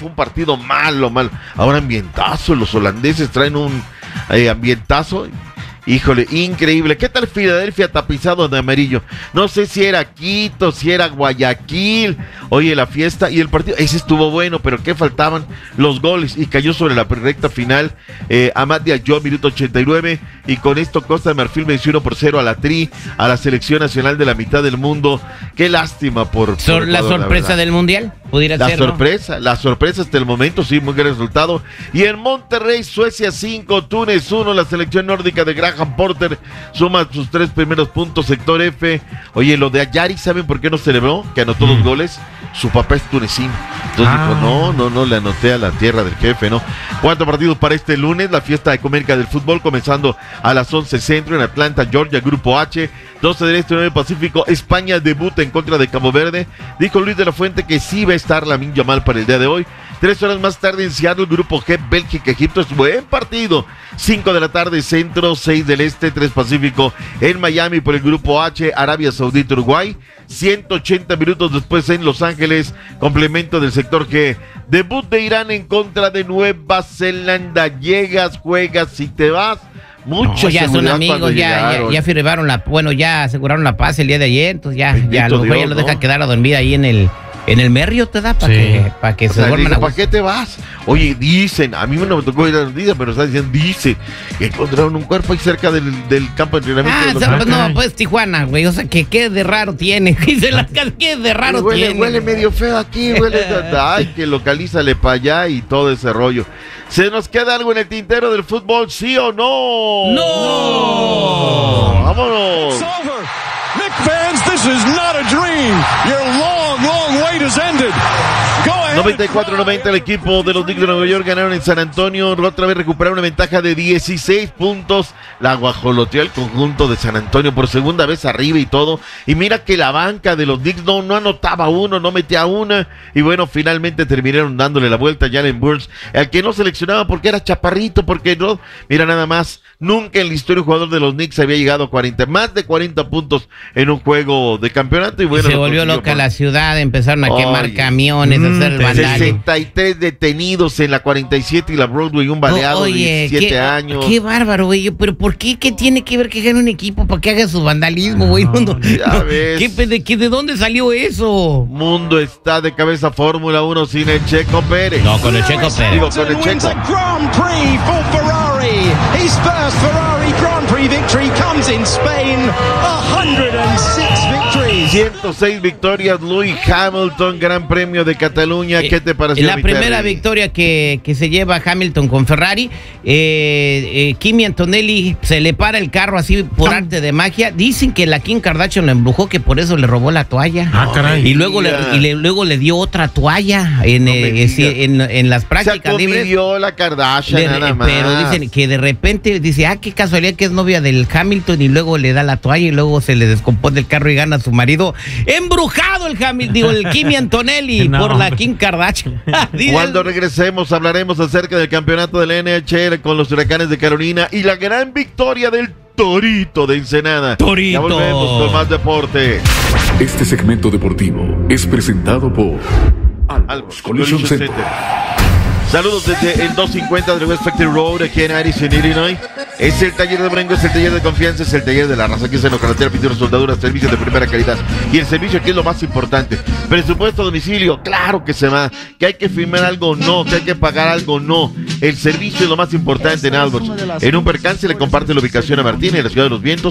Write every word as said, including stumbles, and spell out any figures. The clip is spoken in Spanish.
fue un partido malo, malo. Ahora ambientazo, los holandeses traen un eh, ambientazo. Híjole, increíble. ¿Qué tal Filadelfia tapizado de amarillo? No sé si era Quito, si era Guayaquil. Oye, la fiesta y el partido, ese estuvo bueno, pero ¿qué faltaban? Los goles, y cayó sobre la recta final. Eh, Amad Diallo, minuto ochenta y nueve, y con esto Costa de Marfil venció uno por cero a la Tri, a la selección nacional de la mitad del mundo. Qué lástima por... ¿Sor, por la Ecuador, sorpresa la del Mundial? ¿Pudiera la ser, sorpresa, ¿no? La sorpresa hasta el momento, sí, muy gran resultado. Y en Monterrey, Suecia cinco, Túnez uno, la selección nórdica de Graham Porter suma sus tres primeros puntos, sector F. Oye, lo de Ayari, ¿saben por qué no celebró? Que anotó dos mm. goles. Su papá es tunecino. Entonces ah. dijo, no, no, no, le anoté a la tierra del jefe, ¿no? Cuatro partidos para este lunes, la fiesta económica del fútbol, comenzando a las once centro en Atlanta, Georgia, Grupo H, doce del Este, nueve Pacífico. España debuta en contra de Cabo Verde. Dijo Luis de la Fuente que sí va a estar Lamine Yamal para el día de hoy. Tres horas más tarde en Seattle, Grupo G, Bélgica, Egipto. Es buen partido. Cinco de la tarde centro, seis del Este, tres Pacífico. En Miami por el Grupo H, Arabia Saudita, Uruguay. ciento ochenta minutos después en Los Ángeles, complemento del sector G. Debut de Irán en contra de Nueva Zelanda. Llegas, juegas y te vas. Muchos no, ya son amigos, ya, ya, ya firmaron la, bueno, ya aseguraron la paz el día de ayer, entonces ya, ya los güeyes lo deja quedar a dormir ahí en el en el Merrio, te da para sí. que, para que o se sea, duerman. ¿Para qué te vas? Oye, dicen, a mí no me tocó ir a la noticia, pero está diciendo, dice que encontraron un cuerpo ahí cerca del, del campo de entrenamiento. Ah, de no, pues Tijuana, güey, o sea, que qué de raro tiene, qué de raro huele, tiene. Huele medio feo aquí, huele, ay, que localízale para allá y todo ese rollo. ¿Se nos queda algo en el tintero del fútbol, sí o no? ¡No! no. ¡Vámonos! It's over. Knicks fans, this is not a dream. Your long, long wait has ended. Go ahead. noventa y cuatro noventa el equipo de los Knicks de Nueva York ganaron en San Antonio. Otra vez recuperaron una ventaja de dieciséis puntos. La guajoloteó el conjunto de San Antonio por segunda vez arriba y todo. Y mira que la banca de los Knicks no, no anotaba uno, no metía una. Y bueno, finalmente terminaron dándole la vuelta a Jalen Burns, al que no seleccionaba porque era chaparrito, porque no. Mira nada más, nunca en la historia un jugador de los Knicks había llegado a cuarenta, más de cuarenta puntos en un juego de campeonato. Y bueno, se volvió loca por... la ciudad, empezaron a Oye, quemar camiones, mm, a hacer el vandalismo. sesenta y tres detenidos en la cuarenta y siete y la Broadway, un baleado oh, oye, de diecisiete qué, años. Qué bárbaro, güey. Pero ¿por qué? ¿Qué tiene que ver que gane un equipo para que haga su vandalismo, güey? No, no, ya no, ves. ¿qué, de, qué, ¿De dónde salió eso? Mundo está de cabeza Fórmula uno sin el Checo Pérez. No, con el Checo Pérez. Digo, con el Checo. Grand Prix for Ferrari. His first Ferrari Grand Prix victory comes in Spain. one hundred six victories. ciento seis victorias, Lewis Hamilton, Gran Premio de Cataluña. ¿Qué te pareció? La primera Terry? victoria que, que se lleva Hamilton con Ferrari. Eh, eh, Kimi Antonelli se le para el carro así por no. arte de magia. Dicen que la Kim Kardashian lo embrujó, que por eso le robó la toalla. Ah, caray. Y luego le, y le, luego le dio otra toalla en, no eh, en, en las prácticas libres. Se la Kardashian le, nada más. Pero dicen que de repente dice, ah, qué casualidad que es novia del Hamilton, y luego le da la toalla y luego se le descompone el carro y gana a su marido. Embrujado el Hamilton, digo, el Kimi Antonelli no, por la Kim Kardashian. Cuando regresemos hablaremos acerca del campeonato de la N H L con los Huracanes de Carolina y la gran victoria del Torito de Ensenada. Torito. Ya volvemos con más deporte. Este segmento deportivo es presentado por Albos Collision Center. Saludos desde el doscientos cincuenta de West Factory Road aquí en Addison, Illinois. Es el taller de Brengo, es el taller de confianza, es el taller de la raza. Aquí se nos carretera, pintura, soldadura, servicios de primera calidad. Y el servicio aquí es lo más importante. Presupuesto a domicilio, claro que se va. Que hay que firmar algo, no. Que hay que pagar algo, no. El servicio es lo más importante en Albos. En un percance le comparte la ubicación a Martín en la Ciudad de los Vientos.